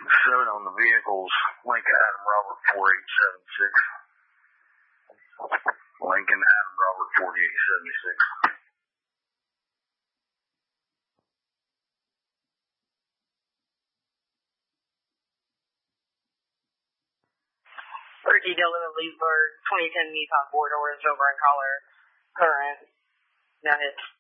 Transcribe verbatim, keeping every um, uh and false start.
Seven on the vehicles, Lincoln Adam Robert four eight seven six. Lincoln Adam Robert forty-eight seventy-six. thirty Dylan of Leesburg, twenty ten Nissan four doors over in color, current, no hits.